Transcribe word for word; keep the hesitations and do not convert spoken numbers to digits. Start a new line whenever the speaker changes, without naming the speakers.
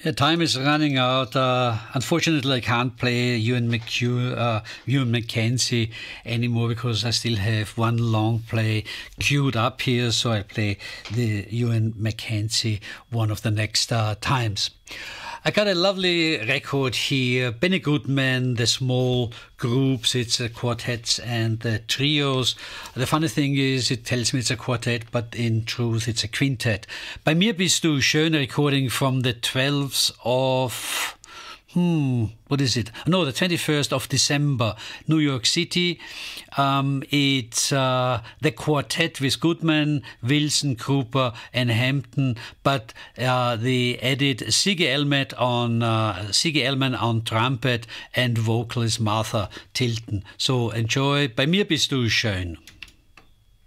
Yeah, time is running out. Uh, unfortunately, I can't play Ewan McHugh, uh, Ewan MacKenzie anymore because I still have one long play queued up here. So I play the Ewan MacKenzie one of the next uh, times. I got a lovely record here. Benny Goodman, the small groups, it's uh, quartets and the trios. The funny thing is, it tells me it's a quartet, but in truth, it's a quintet. Bei mir bist du schön, recording from the twelfth of... Hmm, what is it? No, the twenty-first of December, New York City. Um, it's uh, the quartet with Goodman, Wilson, Cooper, and Hampton, but uh, they added Siggy Elman on uh, Siggy Elman on trumpet and vocalist Martha Tilton. So enjoy. Bei mir bist du schön.